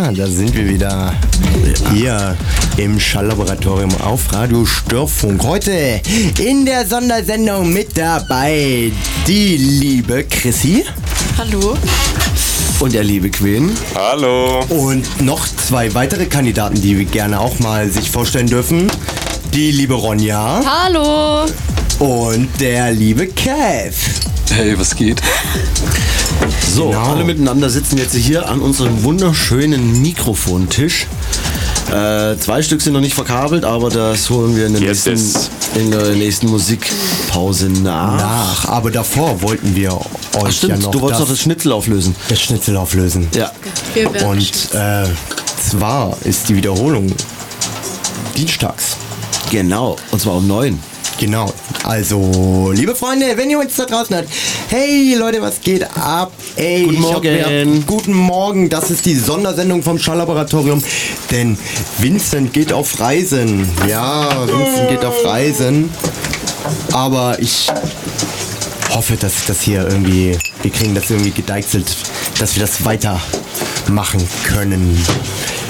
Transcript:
Ja, da sind wir wieder hier im Schalllaboratorium auf Radio Störfunk. Heute in der Sondersendung mit dabei die liebe Chrissy. Hallo. Und der liebe Quinn. Hallo. Und noch zwei weitere Kandidaten, die wir gerne auch mal sich vorstellen dürfen. Die liebe Ronja. Hallo. Und der liebe Kev. Hey, was geht? So, Genau. alle miteinander sitzen jetzt hier an unserem wunderschönen Mikrofontisch. 2 Stück sind noch nicht verkabelt, aber das holen wir in der nächsten Musikpause nach. Aber davor wollten wir euch Stimmt, ja noch du wolltest noch das Schnitzel auflösen. das Schnitzel auflösen. Ja, Wir werden Und zwar ist die Wiederholung dienstags. genau. Und zwar um 9. Genau. Also, liebe Freunde, wenn ihr uns da draußen hört, hey Leute, was geht ab? Ey, Guten Morgen. Guten Morgen, das ist die Sondersendung vom Schalllaboratorium, denn Vincent geht auf Reisen. Ja, Vincent geht auf Reisen. Aber ich hoffe, dass das hier irgendwie, wir kriegen das irgendwie gedeichselt, dass wir das weitermachen können.